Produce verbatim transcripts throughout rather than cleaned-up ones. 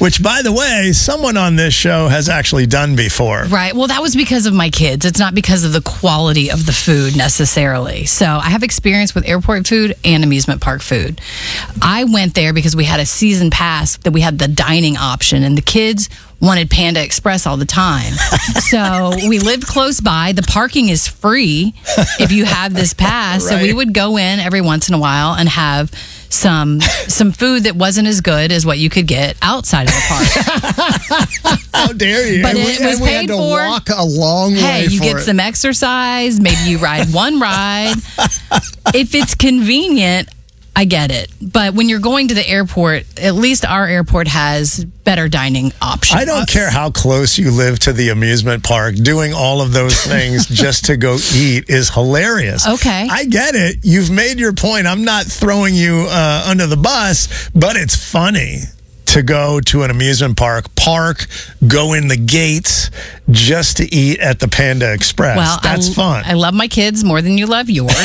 Which, by the way, someone on this show has actually done before. Right. Well, that was because of my kids. It's not because of the quality of the food necessarily. So I have experience with airport food and amusement park food. I went there because we had a season pass that we had the dining option, and the kids wanted Panda Express all the time. So we lived close by. The parking is free if you have this pass. Right. So we would go in every once in a while and have some some food that wasn't as good as what you could get outside of the park. How dare you? But and it we, was and we paid had to for. walk a long hey, way you for get it. some exercise. Maybe you ride one ride. If it's convenient, I get it. But when you're going to the airport, at least our airport has better dining options. I don't care how close you live to the amusement park. Doing all of those things just to go eat is hilarious. Okay. I get it. You've made your point. I'm not throwing you uh, under the bus, but it's funny to go to an amusement park, park, go in the gates just to eat at the Panda Express. Well, That's I, fun. I love my kids more than you love yours.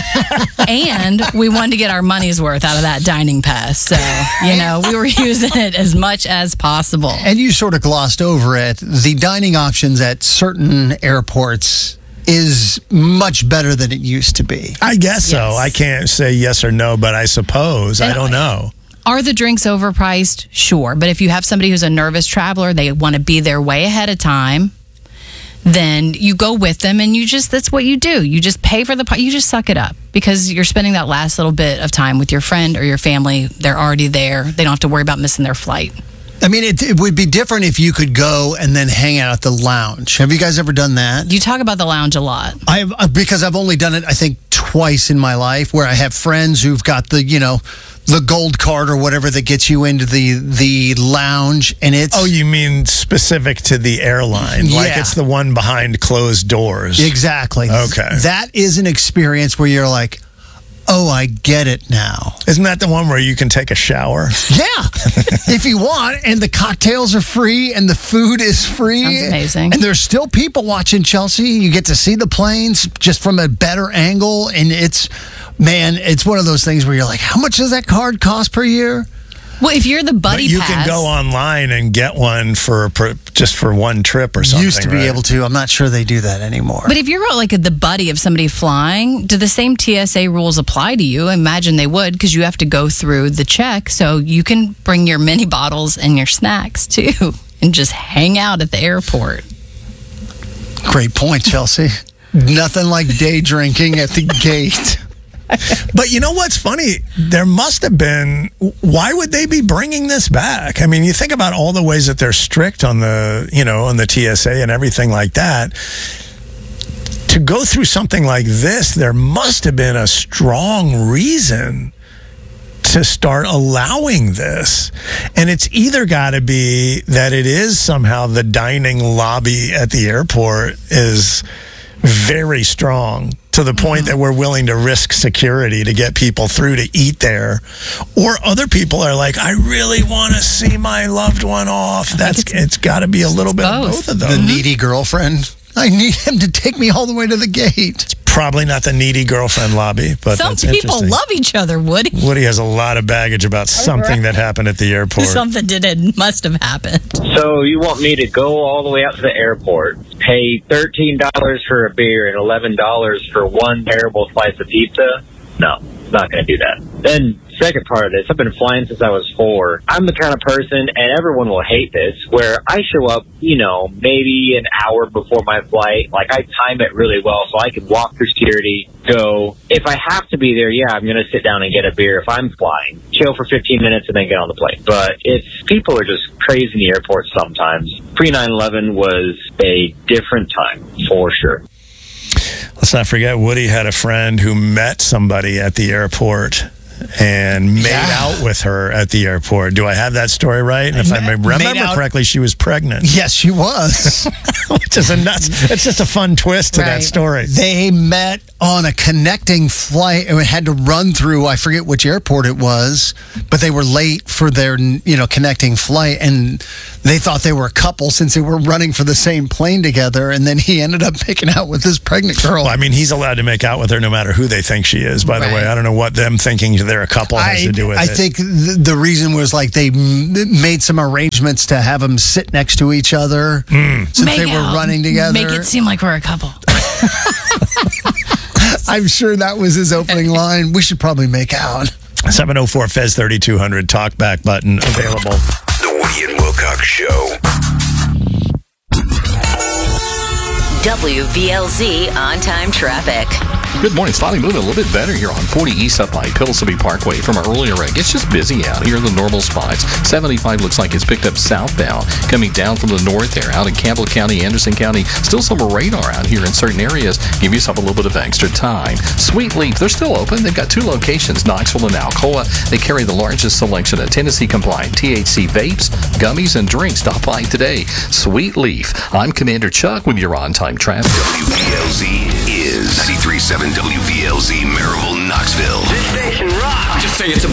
And we wanted to get our money's worth out of that dining pass. So, you know, we were using it as much as possible. And you sort of glossed over it. The dining options at certain airports is much better than it used to be. I guess so. Yes. I can't say yes or no, but I suppose. And I don't know. Are the drinks overpriced? Sure. But if you have somebody who's a nervous traveler, they want to be there way ahead of time, then you go with them and you just, that's what you do. You just pay for the, you just suck it up because you're spending that last little bit of time with your friend or your family. They're already there. They don't have to worry about missing their flight. I mean, it, it would be different if you could go and then hang out at the lounge. Have you guys ever done that? You talk about the lounge a lot. I've uh, because I've only done it, I think, twice in my life, where I have friends who've got the, you know, the gold card or whatever that gets you into the the lounge, and it's Oh, you mean specific to the airline? Yeah. Like it's the one behind closed doors? exactly Okay. That is an experience where you're like, oh, I get it now. Isn't that the one where you can take a shower? Yeah, if you want, and the cocktails are free, and the food is free. Sounds amazing. And there's still people watching Chelsea. You get to see the planes just from a better angle, and it's, man, it's one of those things where you're like, how much does that card cost per year? Well, if you're the buddy But you pass, can go online and get one for per, just for one trip or something. Used to be right? able to. I'm not sure they do that anymore. But if you're like the buddy of somebody flying, do the same T S A rules apply to you? I imagine they would, because you have to go through the check. So you can bring your mini bottles and your snacks too and just hang out at the airport. Great point, Chelsea. Nothing like day drinking at the gate. But you know what's funny? There must have been. Why would they be bringing this back? I mean, you think about all the ways that they're strict on the, you know, on the T S A and everything like that. To go through something like this, there must have been a strong reason to start allowing this. And it's either got to be that it is somehow the dining lobby at the airport is very strong to the point that we're willing to risk security to get people through to eat there, or other people are like, I really want to see my loved one off. That's it's, it's got to be a little bit both. of both of The them. needy girlfriend. I need him to take me all the way to the gate. Probably not the needy girlfriend lobby, but Some that's people interesting. love each other, Woody. Woody has a lot of baggage about something that happened at the airport. Something did it must have happened. So you want me to go all the way out to the airport, pay thirteen dollars for a beer and eleven dollars for one terrible slice of pizza? No, not going to do that. Then, second part of this, I've been flying since I was four. I'm the kind of person, and everyone will hate this, where I show up, you know, maybe an hour before my flight. Like, I time it really well so I can walk through security, go. If I have to be there, yeah, I'm going to sit down and get a beer if I'm flying. Chill for fifteen minutes and then get on the plane. But it's, people are just crazy in the airport sometimes. Pre nine eleven was a different time, for sure. Let's not forget, Woody had a friend who met somebody at the airport and made Yeah. out with her at the airport. Do I have that story right? And if I Ma- remember made out- correctly, she was pregnant. Yes, she was. Which is a nuts. It's just a fun twist to that Right. story. They met on a connecting flight and had to run through, I forget which airport it was, but they were late for their, you know, connecting flight, and they thought they were a couple since they were running for the same plane together, and then he ended up making out with this pregnant girl. Well, I mean, he's allowed to make out with her no matter who they think she is, by Right. the way. I don't know what them thinking they're a couple has I, to do with I it. think th- the reason was like they m- made some arrangements to have them sit next to each other since Make they were out. running together. Make it seem like we're a couple. I'm sure that was his opening line. We should probably make out. seven oh four Fez thirty-two hundred talkback button available. The Woody and Wilcox Show. W V L Z on-time traffic. Good morning. It's finally moving a little bit better here on forty East up by Pillsbury Parkway from our earlier wreck. It's just busy out here in the normal spots. seventy-five looks like it's picked up southbound, coming down from the north there, out in Campbell County, Anderson County. Still some radar out here in certain areas. Give yourself a little bit of extra time. Sweet Leaf, they're still open. They've got two locations, Knoxville and Alcoa. They carry the largest selection of Tennessee-compliant T H C vapes, gummies, and drinks. Stop by today. Sweet Leaf. I'm Commander Chuck with your on-time traffic. W V L Z is ninety-three point seven W V L Z, Maryville, Knoxville. This station rocks. Just say it's